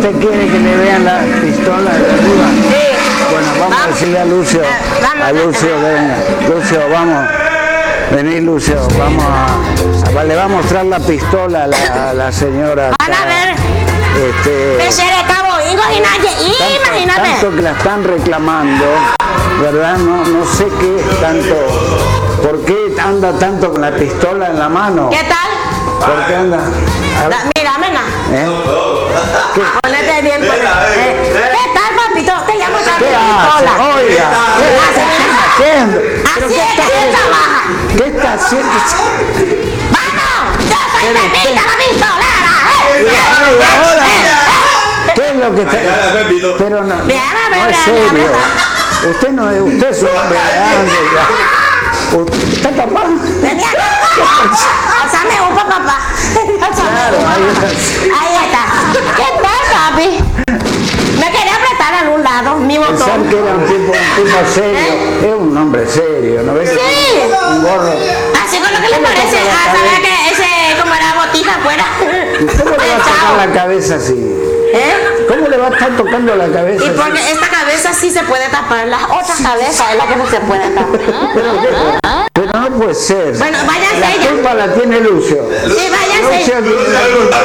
¿Usted quiere que le vean la pistola de arriba? Sí. Bueno, vamos a decirle a Lucio. Vamos. A Lucio, venga. Lucio, vamos. Vení, Lucio, le va a mostrar la pistola a la señora. Van a ver. Imagínate. Tanto que la están reclamando, ¿verdad? No sé qué tanto. ¿Por qué anda tanto con la pistola en la mano? ¿Qué tal? ¿Por qué anda? Mira, mena. Ponete bien. ¿Qué tal, papito? Te llamo ¿Qué pistola. hace? Oiga, ¿qué Así es que se trabaja. ¿Qué está haciendo? ¡Vamos! ¡Yo soy Pepita la pistolera! ¿Qué es lo que está? Pero no es serio. Usted no es, usted es un hombre grande ya. ¿Está capaz? Alzame un papá. Claro, Ahí está. ¿Qué tal, papi? Me quería apretar en un lado, mi pensar botón. que era un tipo serio. Es un hombre serio, ¿no ves? Sí. Un gorro. Así con lo que le parece. ¿Sabes que ese como era botija afuera? ¿Cómo le va a tocar la cabeza así? ¿Cómo le va a estar tocando la cabeza? Y porque esta cabeza sí se puede tapar, la otra cabeza es la que no se puede tapar. Pero no puede ser. Bueno, váyanse la ya. culpa la tiene Lucio. Sí, váyanse. Lucio tiene la culpa.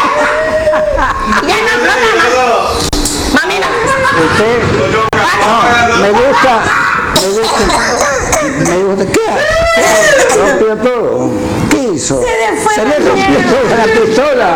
Ya no explota más. Mami, no. Usted, no, me gusta. ¿Qué hace? Rompió todo. ¿Qué hizo? Se le fue Se le la rompió mierda. toda la pistola.